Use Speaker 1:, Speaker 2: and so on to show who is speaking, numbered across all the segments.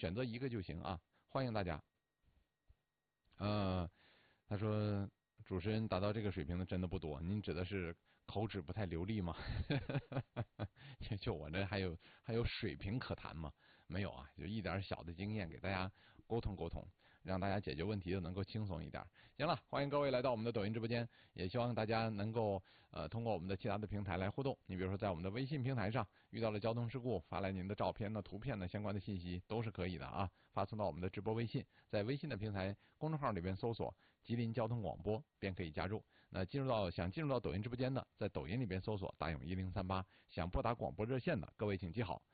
Speaker 1: 选择一个就行啊，欢迎大家。他说主持人达到这个水平的真的不多，您指的是口齿不太流利吗？就我这还有水平可谈吗？没有啊，就一点小的经验给大家沟通沟通，让大家解决问题就能够轻松一点。行了，欢迎各位来到我们的抖音直播间，也希望大家能够通过我们的其他的平台来互动。你比如说在我们的微信平台上遇到了交通事故，发来您的照片呢、图片呢、相关的信息都是可以的啊，发送到我们的直播微信，在微信的平台公众号里边搜索吉林交通广播便可以加入。那想进入到抖音直播间的，在抖音里边搜索大勇1038，想拨打广播热线的各位请记好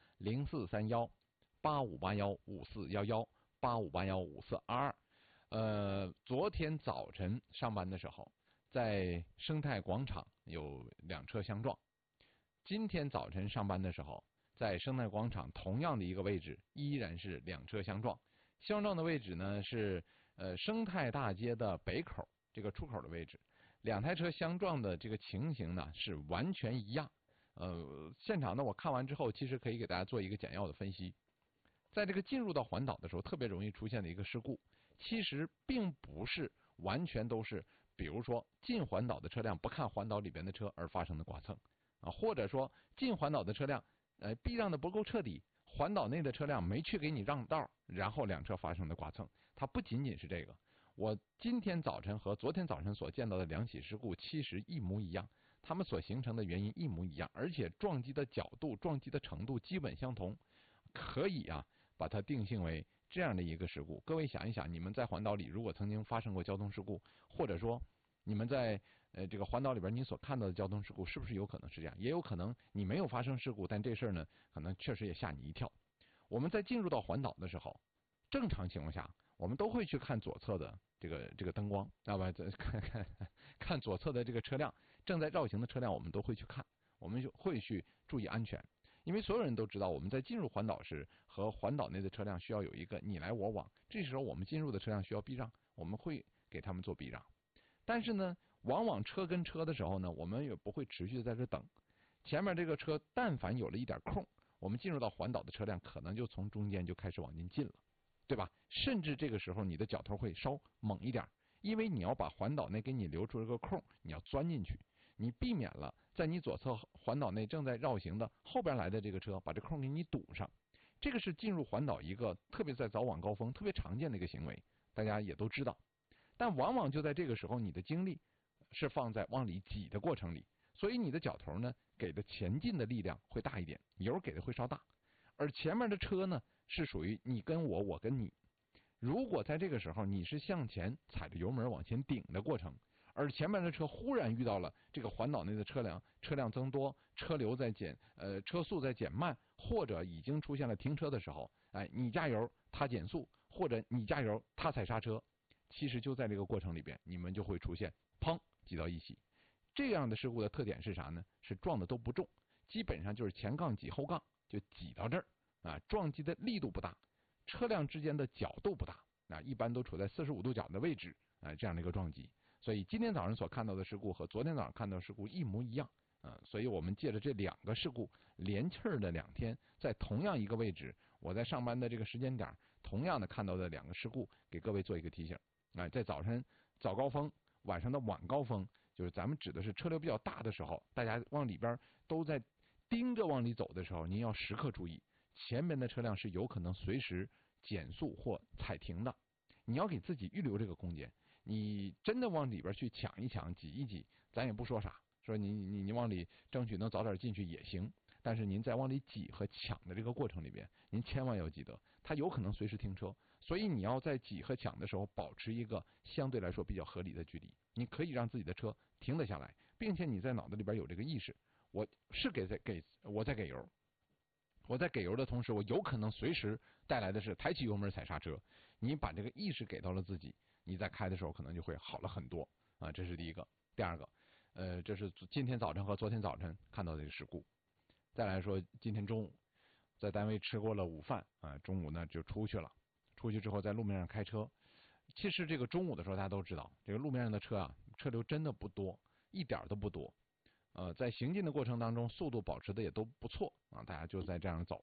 Speaker 1: 04318581541185815422。昨天早晨上班的时候，在生态广场有2车相撞。今天早晨上班的时候，在生态广场同样的一个位置，依然是2车相撞。相撞的位置呢是生态大街的北口这个出口的位置，2台车相撞的这个情形呢是完全一样。现场呢我看完之后，其实可以给大家做一个简要的分析。在这个进入到环岛的时候，特别容易出现的一个事故，其实并不是完全都是，比如说进环岛的车辆不看环岛里边的车而发生的剐蹭啊，或者说进环岛的车辆避让的不够彻底，环岛内的车辆没去给你让道，然后2车发生的剐蹭。它不仅仅是这个，我今天早晨和昨天早晨所见到的2起事故其实一模一样，它们所形成的原因一模一样，而且撞击的角度、撞击的程度基本相同，可以把它定性为这样的一个事故。各位想一想，你们在环岛里如果曾经发生过交通事故，或者说你们在这个环岛里边你所看到的交通事故，是不是有可能是这样？也有可能你没有发生事故，但这事儿呢可能确实也吓你一跳。我们在进入到环岛的时候，正常情况下我们都会去看左侧的这个灯光，看左侧的这个车辆，正在绕行的车辆我们都会去看，我们就会去注意安全。因为所有人都知道，我们在进入环岛时和环岛内的车辆需要有一个你来我往，这时候我们进入的车辆需要避让，我们会给他们做避让。但是呢，往往车跟车的时候呢，我们也不会持续在这等，前面这个车但凡有了一点空，我们进入到环岛的车辆可能就从中间就开始往进进了，对吧？甚至这个时候你的脚头会稍猛一点，因为你要把环岛内给你留出一个空，你要钻进去，你避免了在你左侧环岛内正在绕行的后边来的这个车把这空给你堵上。这个是进入环岛一个特别在早晚高峰特别常见的一个行为，大家也都知道。但往往就在这个时候，你的精力是放在往里挤的过程里，所以你的脚头呢给的前进的力量会大一点，油给的会稍大。而前面的车呢是属于你跟我，我跟你。如果在这个时候你是向前踩着油门往前顶的过程，而前面的车忽然遇到了这个环岛内的车辆增多，车流在车速在减慢，或者已经出现了停车的时候，你加油他减速，或者你加油他踩刹车，其实就在这个过程里边，你们就会出现砰挤到一起。这样的事故的特点是啥呢？是撞的都不重，基本上就是前杠挤后杠就挤到这儿撞击的力度不大，车辆之间的角度不大一般都处在45度角的位置这样的一个撞击。所以今天早上所看到的事故和昨天早上看到的事故一模一样所以我们借着这2个事故连气儿的2天，在同样一个位置，我在上班的这个时间点同样的看到的2个事故，给各位做一个提醒在早晨早高峰，晚上的晚高峰，就是咱们指的是车流比较大的时候，大家往里边都在盯着往里走的时候，您要时刻注意前面的车辆是有可能随时减速或踩停的，你要给自己预留这个空间。你真的往里边去抢一抢挤一挤，咱也不说啥，说你往里争取能早点进去也行，但是您在往里挤和抢的这个过程里边，您千万要记得它有可能随时停车，所以你要在挤和抢的时候保持一个相对来说比较合理的距离，你可以让自己的车停得下来，并且你在脑子里边有这个意识，我是我在给油，我在给油的同时，我有可能随时带来的是抬起油门踩刹车。你把这个意识给到了自己，你在开的时候可能就会好了很多这是第一个。第二个这是今天早晨和昨天早晨看到的事故。再来说今天中午在单位吃过了午饭中午呢就出去了，出去之后在路面上开车。其实这个中午的时候大家都知道，这个路面上的车车流真的不多，一点都不多在行进的过程当中速度保持的也都不错大家就在这样走着。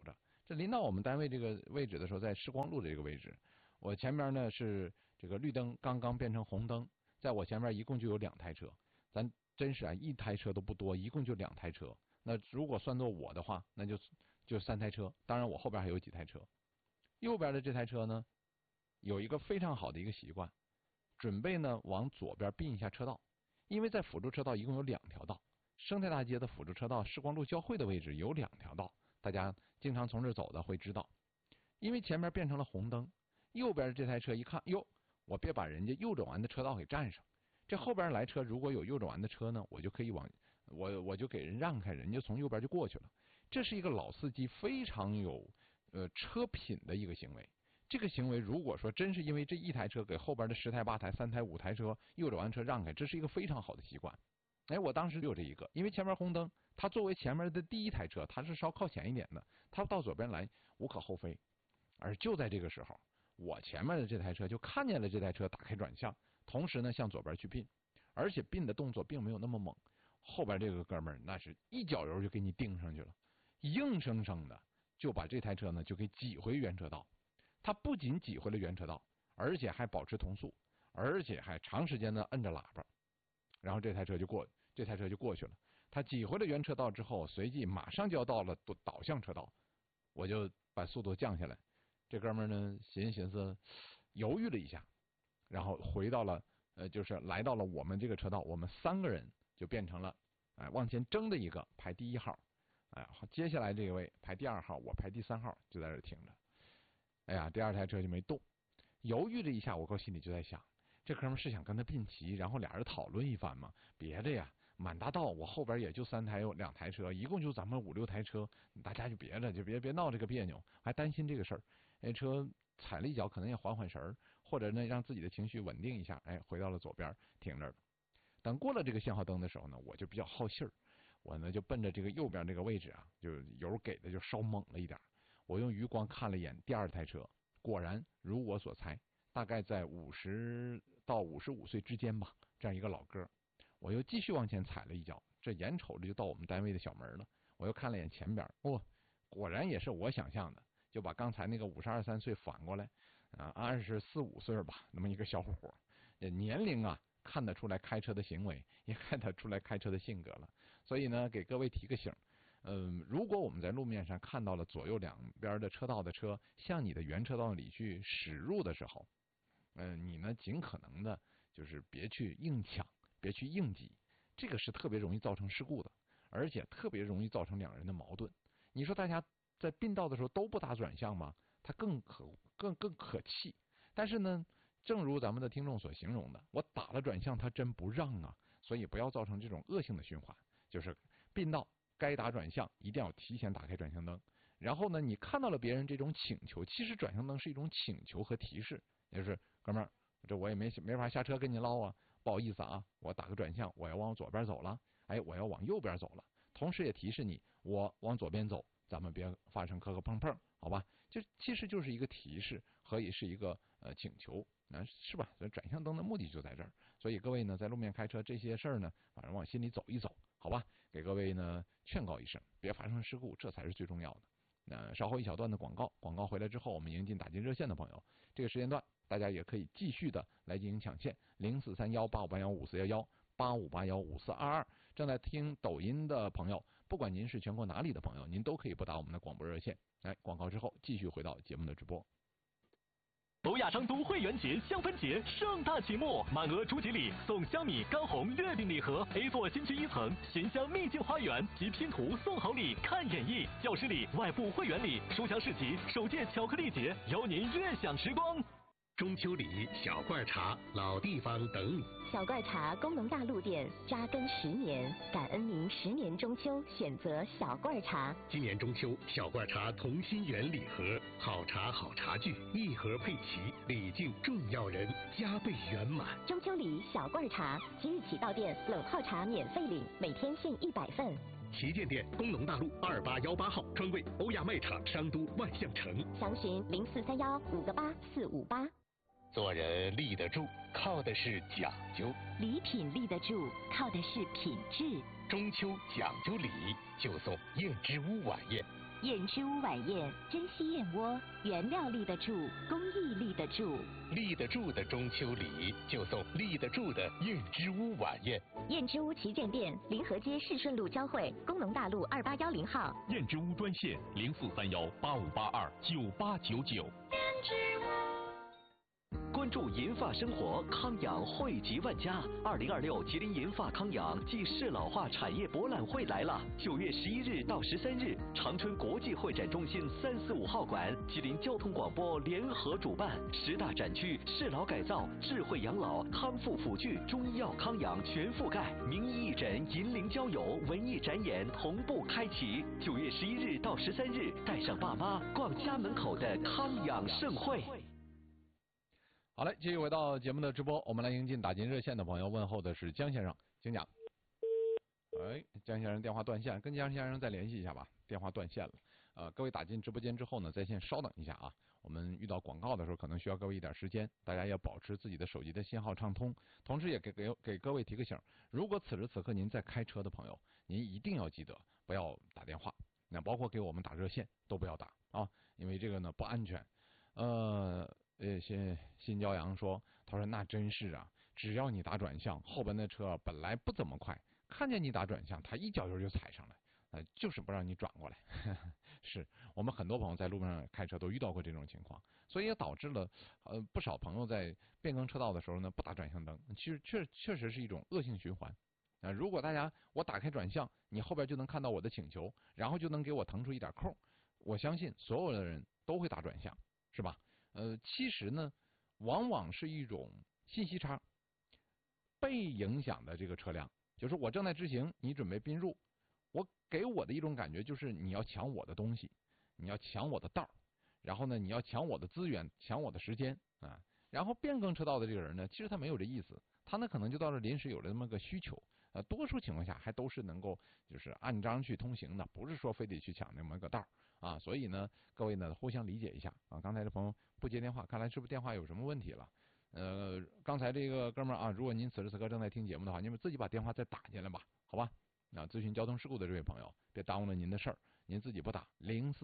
Speaker 1: 这临到我们单位这个位置的时候，在时光路这个位置，我前面呢是这个绿灯刚刚变成红灯，在我前面一共就有2台车，咱真是啊，1台车都不多，一共就2台车。那如果算作我的话，那就3台车，当然我后边还有几台车。右边的这台车呢，有一个非常好的一个习惯，准备呢往左边并一下车道，因为在辅助车道一共有2条道，生态大街的辅助车道时光路交汇的位置有2条道，大家经常从这走的会知道。因为前面变成了红灯，右边这台车一看，哟，我别把人家右转弯的车道给占上。这后边来车如果有右转弯的车呢，我就可以我就给人让开，人家从右边就过去了。这是一个老司机非常有车品的一个行为。这个行为如果说真是因为这1台车给后边的10台、8台、3台、5台车右转弯车让开，这是一个非常好的习惯。哎，我当时就有这一个，因为前面红灯，他作为前面的第1台车，他是稍靠前一点的，他到左边来无可厚非。而就在这个时候，我前面的这台车就看见了这台车打开转向，同时呢向左边去并，而且并的动作并没有那么猛。后边这个哥们儿那是一脚油就给你钉上去了，硬生生的就把这台车呢就给挤回原车道。他不仅挤回了原车道，而且还保持同速，而且还长时间的摁着喇叭，然后这台车就过去了。他挤回了原车道之后，随即马上就要到了导向车道，我就把速度降下来。这哥们儿呢寻思犹豫了一下，然后回到了就是来到了我们这个车道，我们3个人就变成了往前争的一个排第1号，接下来这位排第2号，我排第3号，就在这停着。哎呀，第2台车就没动，犹豫了一下，我心里就在想，这哥们是想跟他并齐，然后俩人讨论一番吗？别的呀，满大道我后边也就2台车，一共就咱们5、6台车，大家就别闹这个别扭，还担心这个事儿。车踩了一脚，可能也缓神儿，或者呢让自己的情绪稳定一下，回到了左边停那儿了。等过了这个信号灯的时候呢，我就比较好信儿，我呢就奔着这个右边这个位置啊，就油给的就稍猛了一点。我用余光看了一眼第2台车，果然如我所猜，大概在50到55岁之间吧，这样一个老哥。我又继续往前踩了一脚，这眼瞅着就到我们单位的小门了。我又看了眼前边，果然也是我想象的，就把刚才那个52、53岁反过来，24、25岁吧，那么一个小伙，年龄啊看得出来开车的行为，也看得出来开车的性格了。所以呢，给各位提个醒。如果我们在路面上看到了左右两边的车道的车向你的原车道里去驶入的时候，你呢尽可能的就是别去硬抢，别去硬挤，这个是特别容易造成事故的，而且特别容易造成2人的矛盾。你说大家在并道的时候都不打转向吗？它更可气。但是呢，正如咱们的听众所形容的，我打了转向他真不让啊，所以不要造成这种恶性的循环。就是并道该打转向一定要提前打开转向灯，然后呢你看到了别人这种请求，其实转向灯是一种请求和提示，也就是哥们儿，这我也没法下车跟你唠啊，不好意思啊，我打个转向，我要往左边走了，我要往右边走了，同时也提示你我往左边走，咱们别发生磕碰，好吧？这其实就是一个提示和也是一个请求，是吧？所以转向灯的目的就在这儿。所以各位呢，在路面开车这些事儿呢，反正往心里走一走，好吧？给各位呢劝告一声，别发生事故，这才是最重要的。稍后一小段的广告回来之后，我们迎进打进热线的朋友，这个时间段大家也可以继续的来进行抢线，043185815411。85815422，正在听抖音的朋友，不管您是全国哪里的朋友，您都可以拨打我们的广播热线。来，广告之后继续回到节目的直播。
Speaker 2: 欧亚商都会员节香氛节盛大启幕，满额初级礼送香米、干红月饼礼盒 ，A4 新区1层寻香秘境花园及拼图送好礼看演绎，教师礼、外部会员礼、书香市集、首届巧克力节，邀您悦享时光。
Speaker 3: 中秋礼、小罐茶、老地方等你。
Speaker 4: 小罐茶工农大陆店扎根10年，感恩您10年中秋选择小罐茶。
Speaker 3: 今年中秋，小罐茶同心圆礼盒，好茶好茶具，一盒配齐，礼敬重要人，加倍圆满。
Speaker 4: 中秋礼小罐茶，即日起到店冷泡茶免费领，每天限100份。
Speaker 3: 旗舰店工农大路2818号，专柜欧亚卖场商都万象城。
Speaker 4: 详询0431588458。
Speaker 3: 做人立得住，靠的是讲究；
Speaker 4: 礼品立得住，靠的是品质。
Speaker 3: 中秋讲究礼，就送燕之屋晚宴。
Speaker 4: 燕之屋晚宴，珍稀燕窝，原料立得住，工艺立得住。
Speaker 3: 立得住的中秋礼，就送立得住的燕之屋晚宴。
Speaker 4: 燕之屋旗舰店，临河街市顺路交汇，工农大路2810号。
Speaker 2: 燕之屋专线043185829899。关注银发生活，康养惠及万家。2026吉林银发康养暨适老化产业博览会来了！9月11日到13日，长春国际会展中心345号馆，吉林交通广播联合主办，10大展区适老改造、智慧养老、康复辅具、中医药康养全覆盖，名医义诊、银龄交友、文艺展演同步开启。9月11日到13日，带上爸妈逛家门口的康养盛会。
Speaker 1: 好嘞，继续回到节目的直播，我们来迎进打进热线的朋友，问候的是江先生，请讲。哎，江先生电话断线，跟江先生再联系一下吧，电话断线了。各位打进直播间之后呢，在线稍等一下啊，我们遇到广告的时候可能需要各位一点时间，大家要保持自己的手机的信号畅通，同时也给各位提个醒，如果此时此刻您在开车的朋友，您一定要记得不要打电话，那包括给我们打热线都不要打啊，因为这个呢不安全。新骄阳说，他说那真是啊，只要你打转向，后边的车本来不怎么快，看见你打转向，他一脚油就踩上来，就是不让你转过来。是我们很多朋友在路上开车都遇到过这种情况，所以也导致了不少朋友在变更车道的时候呢不打转向灯，其实确实是一种恶性循环。如果大家我打开转向，你后边就能看到我的请求，然后就能给我腾出一点空，我相信所有的人都会打转向，是吧？其实呢，往往是一种信息差。被影响的这个车辆，就是我正在直行，你准备并入，我给我的一种感觉就是你要抢我的东西，你要抢我的道，然后呢，你要抢我的资源，抢我的时间啊。然后变更车道的这个人呢，其实他没有这意思，他呢可能就到这临时有了这么个需求。多数情况下还都是能够就是按章去通行的，不是说非得去抢那么个道啊。所以呢，各位呢互相理解一下啊。刚才这朋友不接电话，看来是不是电话有什么问题了？刚才这个哥们儿啊，如果您此时此刻正在听节目的话，你们自己把电话再打进来吧，好吧？咨询交通事故的这位朋友，别耽误了您的事儿，您自己不打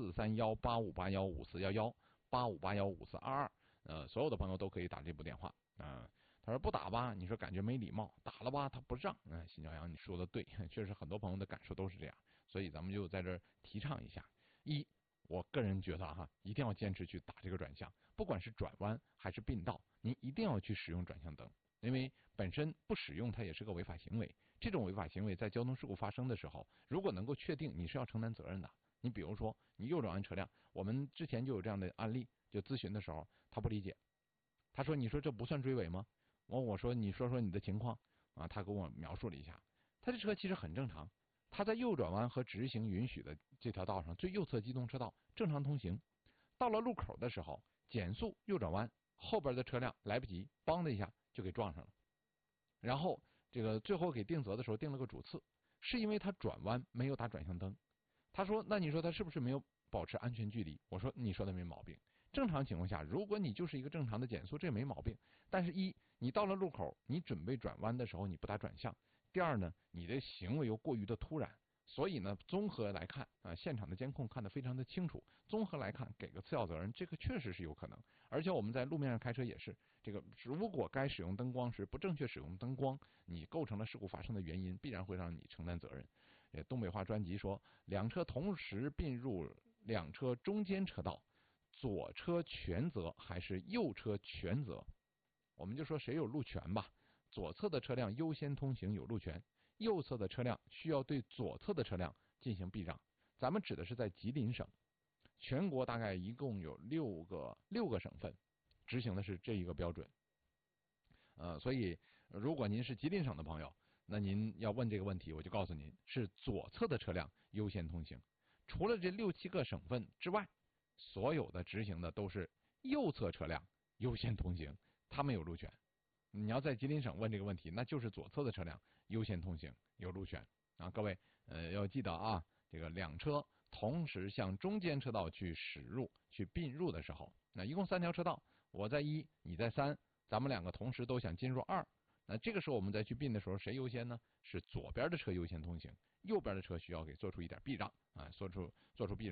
Speaker 1: 04318581541185815422，所有的朋友都可以打这部电话他说不打吧，你说感觉没礼貌；打了吧，他不让。新朝阳，你说的对，确实很多朋友的感受都是这样，所以咱们就在这儿提倡一下。我个人觉得一定要坚持去打这个转向，不管是转弯还是并道，您一定要去使用转向灯，因为本身不使用它也是个违法行为。这种违法行为在交通事故发生的时候，如果能够确定，你是要承担责任的。你比如说，你右转弯车辆，我们之前就有这样的案例，就咨询的时候，他不理解，他说：“你说这不算追尾吗？”我说：“你说说你的情况啊。”他给我描述了一下，他这车其实很正常。他在右转弯和直行允许的这条道上最右侧机动车道正常通行，到了路口的时候减速右转弯，后边的车辆来不及，梆的一下就给撞上了。然后这个最后给定责的时候定了个主次，是因为他转弯没有打转向灯。他说：“那你说他是不是没有保持安全距离？”我说：“你说的没毛病。正常情况下，如果你就是一个正常的减速，这没毛病。但是你到了路口，你准备转弯的时候你不打转向。第二呢，你的行为又过于的突然，所以呢，综合来看现场的监控看得非常的清楚。综合来看，给个次要责任，这个确实是有可能。而且我们在路面上开车也是，这个如果该使用灯光时不正确使用灯光，你构成了事故发生的原因，必然会让你承担责任。东北话专辑说，两车同时并入两车中间车道，左车全责还是右车全责？我们就说谁有路权吧。左侧的车辆优先通行有路权，右侧的车辆需要对左侧的车辆进行避让。咱们指的是在吉林省，全国大概一共有六个省份执行的是这一个标准。所以如果您是吉林省的朋友，那您要问这个问题，我就告诉您是左侧的车辆优先通行。除了这6、7个省份之外，所有的执行的都是右侧车辆优先通行，他们有路权。你要在吉林省问这个问题，那就是左侧的车辆优先通行有路权啊。各位要记得啊，这个两车同时向中间车道去去并入的时候，那一共3条车道，我在1，你在3，咱们2个同时都想进入2，那这个时候我们再去并的时候，谁优先呢？是左边的车优先通行，右边的车需要给做出一点避让啊，做出避让。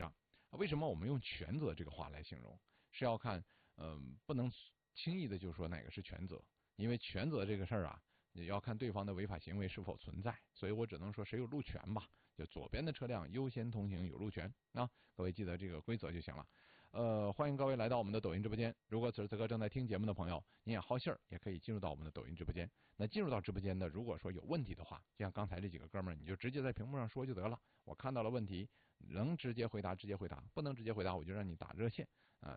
Speaker 1: 为什么我们用全责这个话来形容？是要看，不能轻易的就说哪个是全责，因为全责这个事儿啊，也要看对方的违法行为是否存在，所以我只能说谁有路权吧，就左边的车辆优先通行有路权啊，各位记得这个规则就行了。欢迎各位来到我们的抖音直播间。如果此时此刻正在听节目的朋友，您也好信儿，也可以进入到我们的抖音直播间。那进入到直播间呢，如果说有问题的话，就像刚才这几个哥们儿，你就直接在屏幕上说就得了。我看到了问题，能直接回答直接回答，不能直接回答我就让你打热线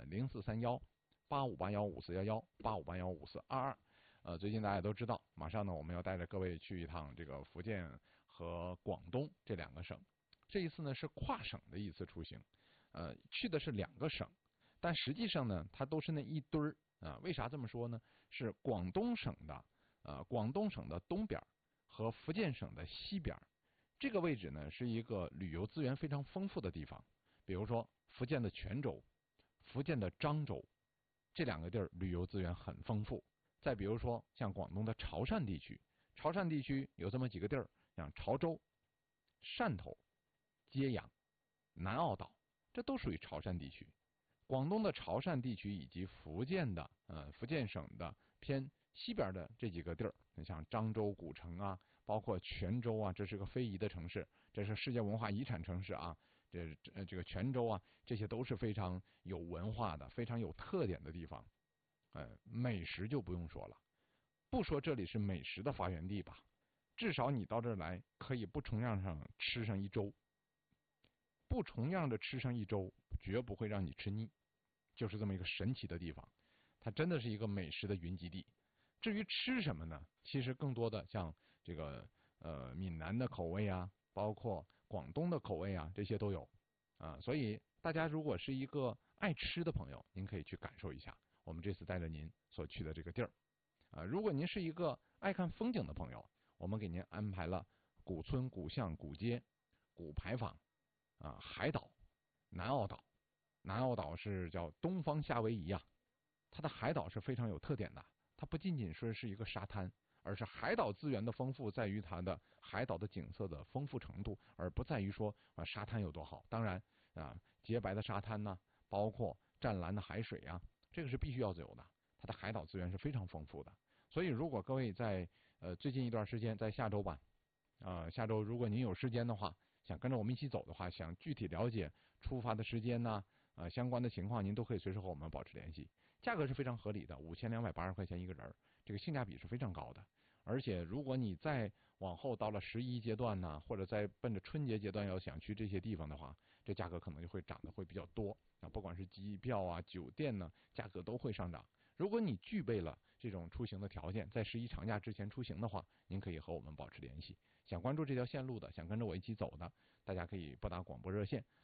Speaker 1: 04318581541185815422。最近大家都知道，马上呢我们要带着各位去一趟这个福建和广东这2个省。这一次呢是跨省的一次出行。去的是2个省，但实际上呢，它都是那一堆儿啊。为啥这么说呢？是广东省的东边和福建省的西边，这个位置呢是一个旅游资源非常丰富的地方。比如说福建的泉州、福建的漳州，这2个地儿旅游资源很丰富。再比如说像广东的潮汕地区，潮汕地区有这么几个地儿，像潮州、汕头、揭阳、南澳岛。这都属于潮汕地区。广东的潮汕地区以及福建省的偏西边的这几个地儿，像漳州古城啊，包括泉州啊，这是个非遗的城市，这是世界文化遗产城市啊。这个泉州啊，这些都是非常有文化的、非常有特点的地方。美食就不用说了，不说这里是美食的发源地吧，至少你到这儿来可以不重样上吃上一周。不重样的吃上一周，绝不会让你吃腻，就是这么一个神奇的地方。它真的是一个美食的云集地。至于吃什么呢？其实更多的像这个闽南的口味啊，包括广东的口味啊，这些都有啊。所以大家如果是一个爱吃的朋友，您可以去感受一下我们这次带着您所去的这个地儿啊。如果您是一个爱看风景的朋友，我们给您安排了古村、古巷、古街、古牌坊。海岛、南澳岛，南澳岛是叫东方夏威夷啊，它的海岛是非常有特点的。它不仅仅是一个沙滩，而是海岛资源的丰富在于它的海岛的景色的丰富程度，而不在于说沙滩有多好。当然洁白的沙滩呢，包括湛蓝的海水啊，这个是必须要有的。它的海岛资源是非常丰富的。所以如果各位在最近一段时间，在下周吧，下周如果您有时间的话，想跟着我们一起走的话，想具体了解出发的时间呢，相关的情况，您都可以随时和我们保持联系。价格是非常合理的，5280块钱一个人，这个性价比是非常高的。而且如果你再往后到了11阶段呢，或者在奔着春节阶段要想去这些地方的话，这价格可能就会涨得会比较多。不管是机票啊、酒店呢，价格都会上涨。如果你具备了这种出行的条件，在11长假之前出行的话，您可以和我们保持联系。想关注这条线路的，想跟着我一起走的，大家可以拨打广播热线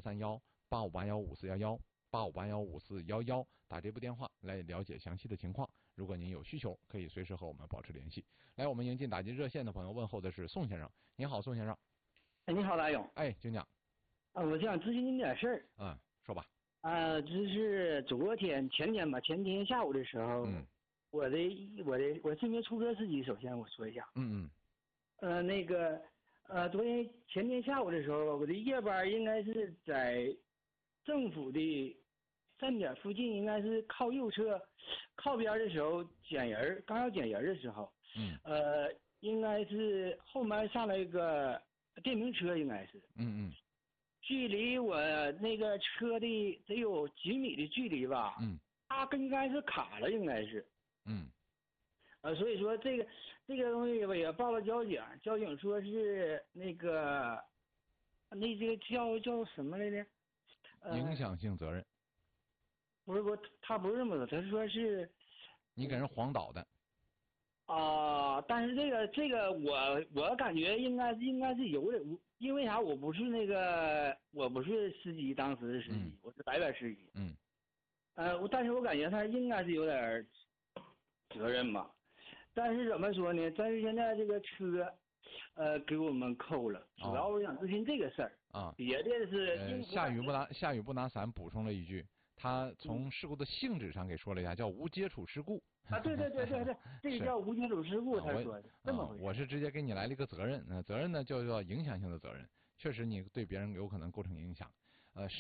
Speaker 1: 04318581541185815411，打这部电话来了解详细的情况。如果您有需求，可以随时和我们保持联系。来，我们迎进打进热线的朋友，问候的是宋先生。您好，宋先生。
Speaker 5: 你好，大勇。
Speaker 1: 请讲。
Speaker 5: 我想咨询您点事
Speaker 1: 儿。说吧。
Speaker 5: 这是前天下午的时候，我是一名出租车司机。首先我说一下。前天下午的时候，我的夜班应该是在政府的站点附近，应该是靠右侧靠边的时候刚要捡人的时候，应该是后面上来一个电瓶车，应该是，距离我那个车的得有几米的距离吧，它应该是卡了，应该是，所以说这个东西吧也报了交警，交警说是那个叫什么来着？
Speaker 1: 影响性责任。
Speaker 5: 不是，他不是这么说，他说是
Speaker 1: 你给人晃倒的。
Speaker 5: 但是这个我感觉应该是有点，因为啥？我不是司机，当时的司机，我是白班司机。但是我感觉他应该是有点责任吧。但是怎么说呢？但是现在这个车，给我们扣了，主要我想咨询这个事儿。别的是
Speaker 1: 下雨不拿伞补充了一句，他从事故的性质上给说了一下，叫无接触事故。
Speaker 5: 对，这个叫无接触事故，他说的这么回事。
Speaker 1: 我是直接给你来了一个责任，责任呢就叫影响性的责任，确实你对别人有可能构成影响。